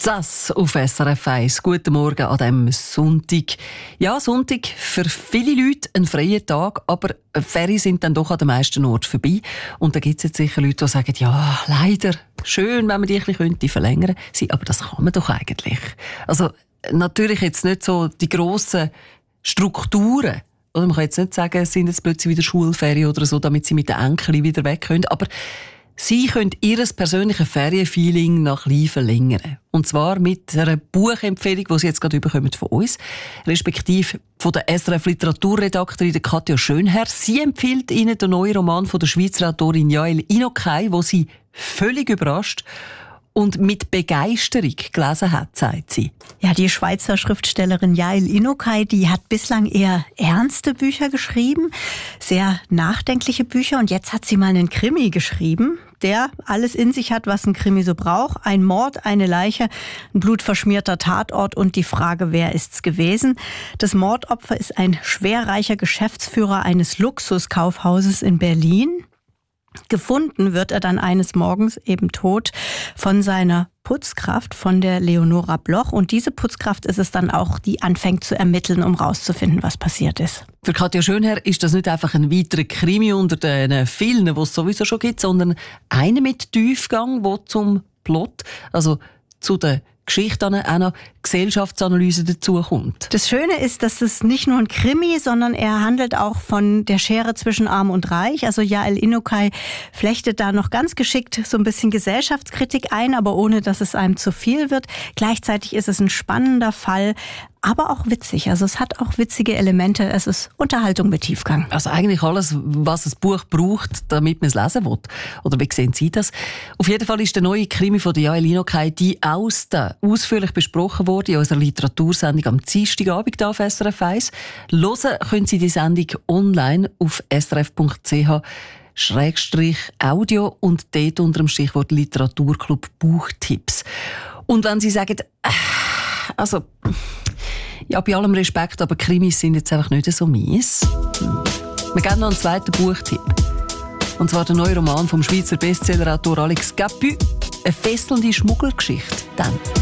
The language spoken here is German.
Das auf SRF 1. Guten Morgen an diesem Sonntag. Ja, Sonntag für viele Leute ein freier Tag, aber Ferien sind dann doch an den meisten Orten vorbei. Und da gibt es jetzt sicher Leute, die sagen, ja, leider, schön, wenn man die ein bisschen verlängern könnte. Aber das kann man doch eigentlich. Also natürlich jetzt nicht so die grossen Strukturen. Oder man kann jetzt nicht sagen, es sind jetzt plötzlich wieder Schulferien oder so, damit sie mit den Enkeln wieder weg können. Aber Sie können Ihr persönliches Ferienfeeling noch ein bisschen verlängern. Und zwar mit einer Buchempfehlung, die Sie jetzt gerade bekommen von uns, respektive von der SRF-Literaturredaktorin Katja Schönherr. Sie empfiehlt Ihnen den neuen Roman von der Schweizer Autorin Jael Inokay, wo sie völlig überrascht und mit Begeisterung gelesen hat, sagt sie. Ja, die Schweizer Schriftstellerin Jael Inokay, die hat bislang eher ernste Bücher geschrieben, sehr nachdenkliche Bücher. Und jetzt hat sie mal einen Krimi geschrieben, der alles in sich hat, was ein Krimi so braucht. Ein Mord, eine Leiche, ein blutverschmierter Tatort und die Frage, wer ist's gewesen? Das Mordopfer ist ein schwerreicher Geschäftsführer eines Luxuskaufhauses in Berlin. Gefunden wird er dann eines Morgens eben tot von seiner Putzkraft, von der Leonora Bloch. Und diese Putzkraft ist es dann auch, die anfängt zu ermitteln, um rauszufinden, was passiert ist. Für Katja Schönherr ist das nicht einfach ein weiterer Krimi unter den vielen, die es sowieso schon gibt, sondern einer mit Tiefgang, der zum Plot, also zu der Geschichte auch noch Gesellschaftsanalyse dazukommt. Das Schöne ist, dass es nicht nur ein Krimi, sondern er handelt auch von der Schere zwischen Arm und Reich. Also Jael Inokay flechtet da noch ganz geschickt so ein bisschen Gesellschaftskritik ein, aber ohne, dass es einem zu viel wird. Gleichzeitig ist es ein spannender Fall, aber auch witzig. Also es hat auch witzige Elemente. Es ist Unterhaltung mit Tiefgang. Also eigentlich alles, was ein Buch braucht, damit man es lesen will. Oder wie sehen Sie das? Auf jeden Fall ist der neue Krimi von Jael Inokay die ausführlich besprochen worden in unserer Literatursendung am Dienstagabend auf SRF 1. Hören können Sie die Sendung online auf srf.ch/audio und dort unter dem Stichwort Literaturclub Buchtipps. Und wenn Sie sagen, also ja, bei allem Respekt, aber Krimis sind jetzt einfach nicht so mies. Wir geben noch einen zweiten Buchtipp. Und zwar der neue Roman vom Schweizer Bestsellerautor Alex Capu. Eine fesselnde Schmuggelgeschichte. Dann.